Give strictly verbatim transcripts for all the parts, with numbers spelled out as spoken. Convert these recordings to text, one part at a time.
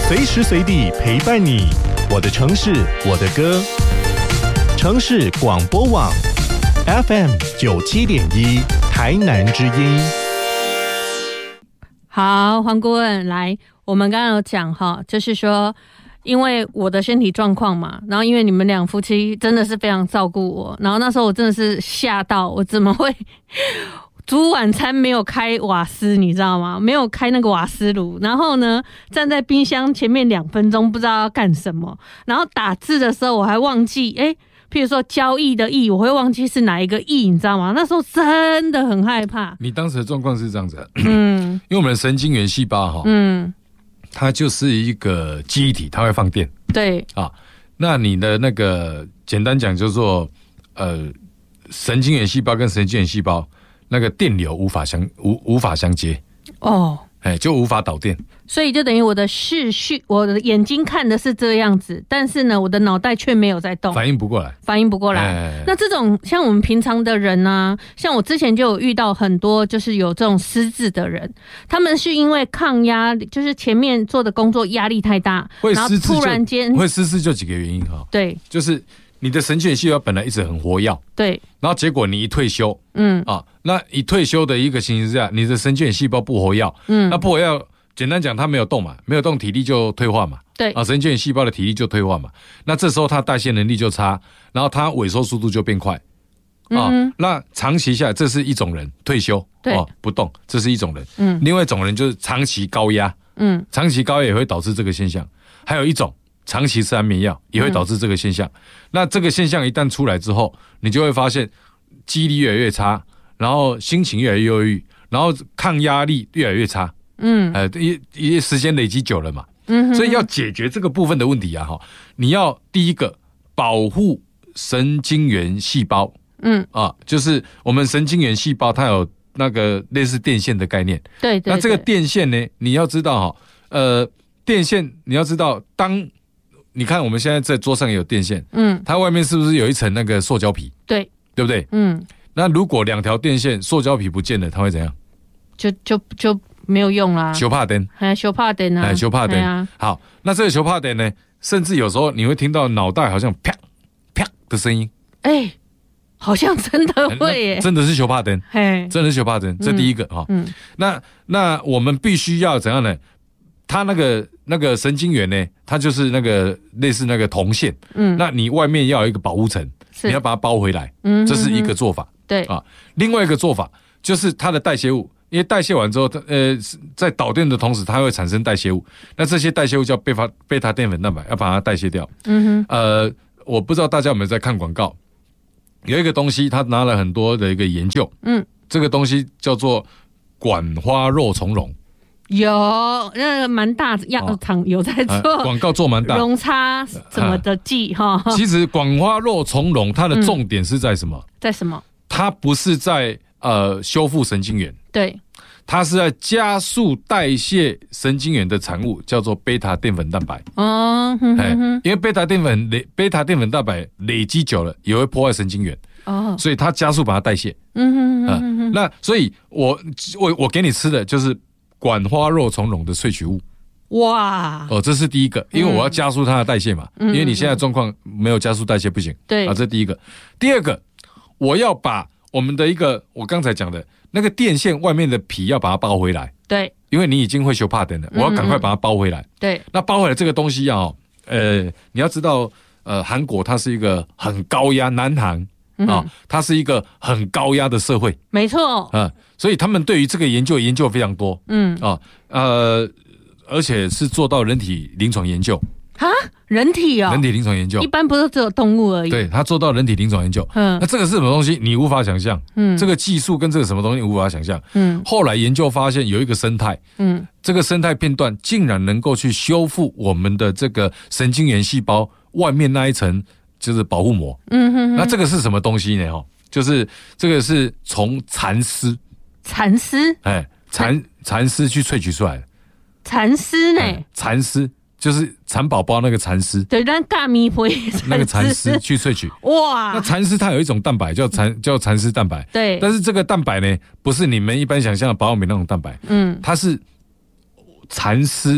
随时随地陪伴你，我的城市，我的歌。城市广播网 F M 九七点一，台南之音。 好，黄顾问来，我们刚刚有讲哈，就是说，因为我的身体状况嘛，然后因为你们两夫妻真的是非常照顾我，然后那时候我真的是吓到，我怎么会煮晚餐没有开瓦斯，你知道吗？没有开那个瓦斯炉，然后呢，站在冰箱前面两分钟，不知道要干什么。然后打字的时候，我还忘记，哎，譬如说交易的易，我会忘记是哪一个易，你知道吗？那时候真的很害怕。 你当时的状况是这样子，嗯，因为我们的神经元细胞哈，嗯，它就是一个记忆体，它会放电， 对啊，那你的那个简单讲就是说，呃，神经元细胞跟神经元细胞。那个电流无法相无无法相接哦，哎，就无法导电， 所以就等于我的视绪，我的眼睛看的是这样子，但是呢，我的脑袋却没有在动， 反应不过来， 反应不过来。哎、那这种像我们平常的人呢、啊，像我之前就有遇到很多就是有这种失智的人，他们是因为抗压，就是前面做的工作压力太大， 会失智， 然后突然间会失智就几个原因哈， 对， 就是你的神经元细胞本来一直很活跃， 对， 然后结果你一退休，嗯啊，那一退休的一个情形之下，你的神经元细胞不活跃，嗯，那不活跃，简单讲，它没有动嘛，没有动，体力就退化嘛， 对啊，神经元细胞的体力就退化嘛，那这时候它代谢能力就差，然后它萎缩速度就变快，啊，嗯、那长期下来，这是一种人退休， 对、 哦，不动，这是一种人，嗯，另外一种人就是长期高压，嗯，长期高压也会导致这个现象，还有一种。长期吃安眠药也会导致这个现象、嗯、那这个现象一旦出来之后，你就会发现记忆力越来越差，然后心情越来越忧郁，然后抗压力越来越差，嗯，呃，一一时间累积久了嘛，嗯哼哼，所以要解决这个部分的问题啊，哈，你要第一个保护神经元细胞，嗯啊，就是我们神经元细胞它有那个类似电线的概念， 对 对, 对， 那这个电线呢，你要知道哈，呃，电线你要知道当你看，我们现在在桌上也有电线，嗯，它外面是不是有一层那个塑胶皮？ 对， 对不对？嗯，那如果两条电线塑胶皮不见了，它会怎样？ 就就就没有用啦。 修怕灯， 哎，修怕灯啊， 哎，修怕灯、啊。好，那这个修怕灯呢，甚至有时候你会听到脑袋好像啪啪的声音， 哎，好像真的会耶， 真的是修怕灯，嘿，真的是修怕灯。这第一个哈，嗯，那那我们必须要怎样呢？它那个那个神经元呢，它就是那个类似那个铜线，嗯，那你外面要有一个保护层，你要把它包回来，嗯，这是一个做法， 对啊。另外一个做法就是它的代谢物，因为代谢完之后，呃，在导电的同时，它会产生代谢物，那这些代谢物叫贝塔贝塔淀粉蛋白，要把它代谢掉。嗯哼，呃，我不知道大家有没有在看广告，有一个东西，它拿了很多的一个研究，嗯，这个东西叫做管花肉苁蓉。 有那个蛮大药厂有在做广告，做蛮大， 溶差什么的剂哈。 其实管花肉苁蓉它的重点是在什么？ 嗯、在什么？它不是在呃修复神经元， 对， 它是在加速代谢神经元的产物，叫做贝塔淀粉蛋白。哦，哼哼哼，因为贝塔淀粉累贝塔淀粉蛋白累积久了也会破坏神经元。哦，所以它加速把它代谢。嗯哼哼哼哼、呃、那所以我我我给你吃的就是。管花肉苁蓉的萃取物， 哇！ 哦，这是第一个，因为我要加速它的代谢嘛，嗯、因为你现在状况没有加速代谢不行。 对啊，这第一个。第二个，我要把我们的一个我刚才讲的那个电线外面的皮要把它包回来。 对， 因为你已经会修帕灯了，我要赶快把它包回来。 嗯、对， 那包回来这个东西要，呃，你要知道，呃，韩国它是一个很高压，南韩啊、哦，它是一个很高压的社会。 没错。 啊。所以他们对于这个研究研究非常多，嗯啊呃，而且是做到人体临床研究啊，人体哦， 人体临床研究， 一般不是只有动物而已。 对，他做到人体临床研究，嗯，那这个是什么东西？你无法想象，嗯，这个技术跟这个什么东西无法想象，嗯，后来研究发现有一个生态，嗯，这个生态片段竟然能够去修复我们的这个神经元细胞外面那一层就是保护膜，嗯哼哼，那这个是什么东西呢？哈，就是这个是从蚕丝。 蚕丝， 哎，蚕蚕丝去萃取出来的。 蚕丝呢？ 蚕丝就是蚕宝宝那个蚕丝， 对，但咖米灰那个蚕丝去萃取。哇，那蚕丝它有一种蛋白叫蚕叫蚕丝蛋白， 对， 但是这个蛋白呢，不是你们一般想象的保养品那种蛋白，嗯，它是蚕丝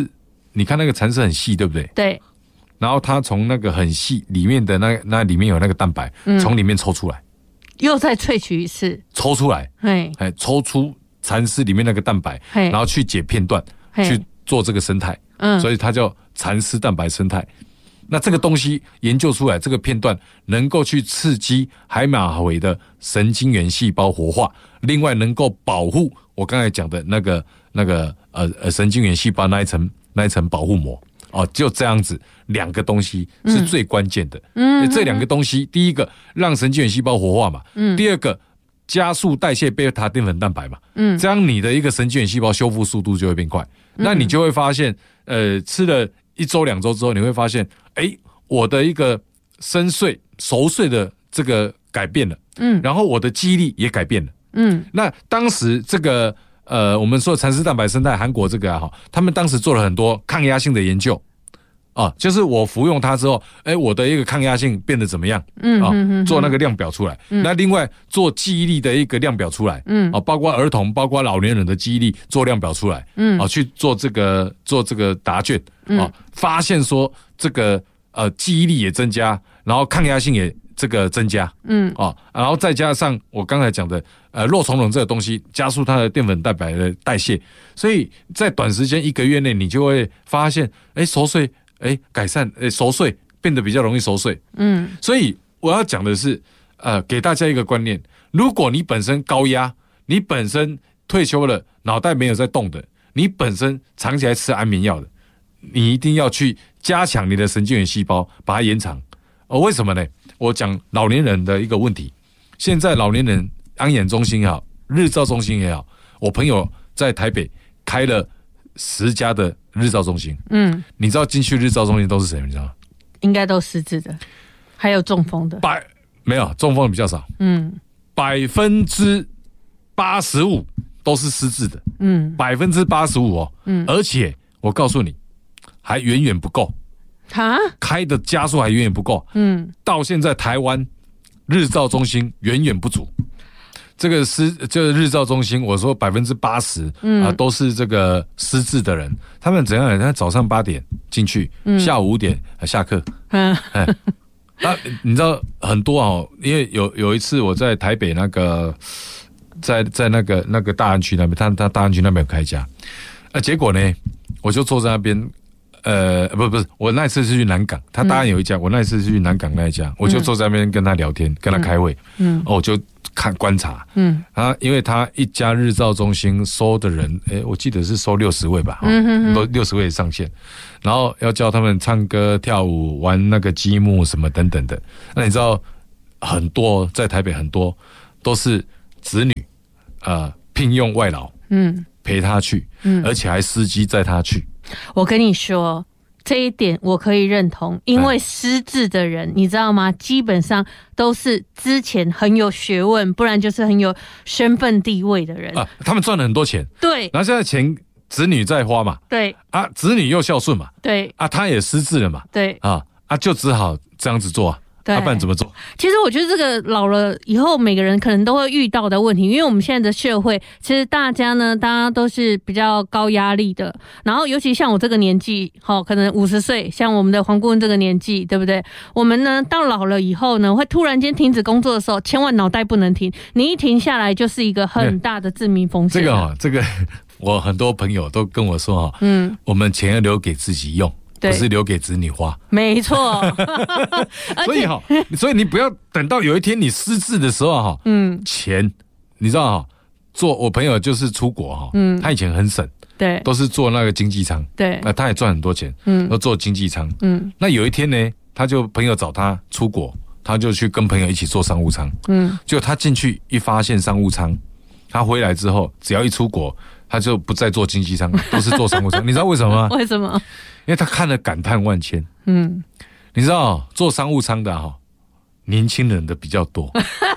你看那个蚕丝很细，对不对？ 对。 然后它从那个很细里面的那那里面有那个蛋白，嗯、从里面抽出来， 又再萃取一次， 抽出来，哎，抽出蚕丝里面那个蛋白，然后去解片段，去做这个生态，嗯，所以它叫蚕丝蛋白生态。那这个东西研究出来，这个片段能够去刺激海马回的神经元细胞活化，另外能够保护我刚才讲的那个那个呃呃神经元细胞那一层那一层保护膜哦，就这样子，两个东西是最关键的。嗯，这两个东西，第一个让神经元细胞活化嘛，嗯，第二个加速代谢贝塔淀粉蛋白嘛，嗯，这样你的一个神经元细胞修复速度就会变快，嗯、那你就会发现，呃，吃了一周两周之后，你会发现，哎，我的一个深睡熟睡的这个改变了，嗯，然后我的记忆力也改变了，嗯，那当时这个呃，我们说蚕丝蛋白生态，韩国这个啊，他们当时做了很多抗压性的研究。啊，就是我服用它之后，哎，我的一个抗压性变得怎么样？嗯，啊，嗯、做那个量表出来。嗯、那另外做记忆力的一个量表出来。嗯，啊，包括儿童、包括老年人的记忆力做量表出来。嗯，啊，去做这个做这个答卷。啊，发现说这个呃记忆力也增加，然后抗压性也这个增加。嗯，啊，然后再加上我刚才讲的呃肉苁蓉这个东西，加速它的淀粉蛋白的代谢，所以在短时间一个月内，你就会发现，哎，熟睡。哎，改善，哎，熟睡变得比较容易熟睡。嗯，所以我要讲的是，呃，给大家一个观念：如果你本身高压，你本身退休了，脑袋没有在动的，你本身长期来吃安眠药的，你一定要去加强你的神经元细胞，把它延长。哦，为什么呢？我讲老年人的一个问题，现在老年人安养中心也好，日照中心也好，我朋友在台北开了十家的日照中心，嗯，你知道进去日照中心都是谁？你知道吗？ 应该都失智的，还有中风的。 百没有中风的比较少，嗯，百分之八十五都是失智的，嗯，百分之八十五哦，嗯，而且我告诉你，还远远不够，哈，开的家数还远远不够，嗯，到现在台湾日照中心远远不足。这个失就是日照中心，我说百分之八十啊都是这个失智的人，他们怎样？他早上八点进去，嗯、下午五点下课。嗯，哎，那你知道很多哦，因为有有一次我在台北那个，在在那个那个大安区那边，他他大安区那边有开一家，啊，结果呢，我就坐在那边。呃，不不是，我那一次是去南港，他大安有一家，嗯、我那一次是去南港那一家，我就坐在那边跟他聊天，嗯、跟他开会，嗯，哦，我就看观察，嗯，啊，因为他一家日照中心收的人，哎，我记得是收六十位吧，嗯都六十位上限，然后要教他们唱歌、跳舞、玩那个积木什么等等的。那你知道很多在台北很多都是子女呃聘用外劳，嗯，陪他去，嗯，而且还司机载他去。 我跟你说，这一点我可以认同，因为失智的人，你知道吗？基本上都是之前很有学问，不然就是很有身份地位的人啊。他们赚了很多钱，对，然后现在钱子女在花嘛，对啊，子女又孝顺嘛，对啊，他也失智了嘛，对啊啊，就只好这样子做啊。要不然怎么做？ 其实我觉得这个老了以后，每个人可能都会遇到的问题，因为我们现在的社会，其实大家呢，大家都是比较高压力的。然后，尤其像我这个年纪，好，可能五十岁，像我们的黄顾问这个年纪，对不对？我们呢，到老了以后呢，会突然间停止工作的时候，千万脑袋不能停，你一停下来，就是一个很大的致命风险。 这个啊，这个我很多朋友都跟我说哈，嗯，我们钱要留给自己用。不是留给子女花， 没错。 所以哈，所以你不要等到有一天你失智的时候哈，嗯，钱你知道哈，做我朋友就是出国哈，嗯，他以前很省，对，都是做那个经济舱，对，那他也赚很多钱，嗯，都做经济舱，嗯，那有一天呢，他就朋友找他出国，他就去跟朋友一起做商务舱，嗯，结果他进去一发现商务舱，他回来之后，只要一出国，他就不再做经济舱，都是做商务舱，你知道为什么吗？ 为什么？ 因为他看了感叹万千，嗯，你知道做商务舱的哈，年轻人的比较多，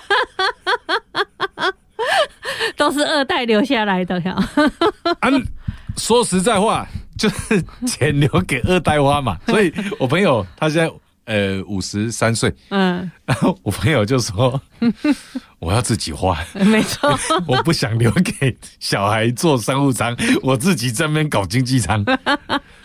都是二代留下来的呀。 啊，说实在话，就是钱留给二代花嘛。所以我朋友他现在呃五十三岁，嗯，然后我朋友就说，我要自己花， 没错， 我不想留给小孩做商务舱，我自己在那边搞经济舱。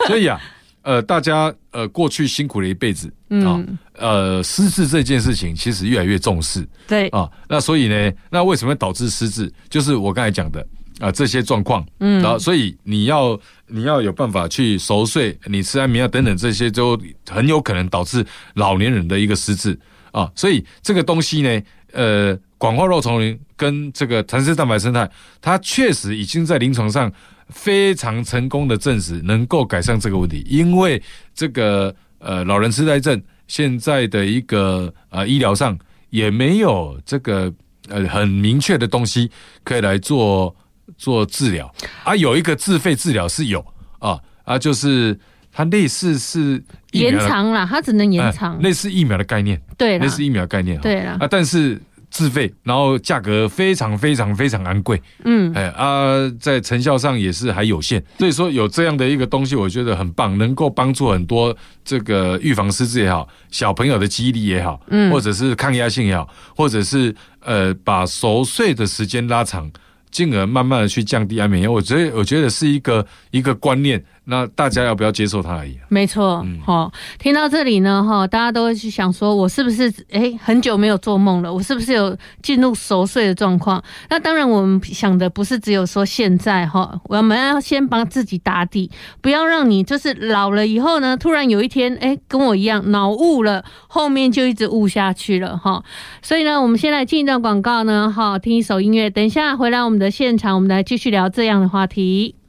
所以啊，呃，大家呃过去辛苦了一辈子啊、嗯，呃，失智这件事情其实越来越重视。 对啊，那所以呢，那为什么会导致失智？就是我刚才讲的啊、呃、这些状况。嗯，然后所以你要你要有办法去熟睡，你吃安眠药等等这些，就很有可能导致老年人的一个失智啊。所以这个东西呢，呃。广化肉虫磷跟这个弹式蛋白生态，它确实已经在临床上非常成功的证实能够改善这个问题。因为这个呃老人痴呆症现在的一个呃医疗上也没有这个呃很明确的东西可以来做做治疗啊，有一个自费治疗是有啊啊，就是它类似是延长啦，它只能延长、呃， 类似疫苗的概念， 对， 类似疫苗的概念， 对啦啊，但是。自费，然后价格非常非常非常昂贵，嗯，哎啊，在成效上也是还有限，所以说有这样的一个东西，我觉得很棒，能够帮助很多这个预防失智也好，小朋友的记忆力也好，嗯，或者是抗压性也好，或者是呃把熟睡的时间拉长，进而慢慢的去降低安眠药，我觉得我觉得是一个一个观念。那大家要不要接受它而已、啊？ 没错，嗯、哦，听到这里呢，哈，大家都会去想说，我是不是哎很久没有做梦了？我是不是有进入熟睡的状况？那当然，我们想的不是只有说现在哈，我们要先帮自己打底，不要让你就是老了以后呢，突然有一天哎跟我一样脑雾了，后面就一直雾下去了哈。所以呢，我们先来进一段广告呢，哈，听一首音乐，等一下回来我们的现场，我们来继续聊这样的话题。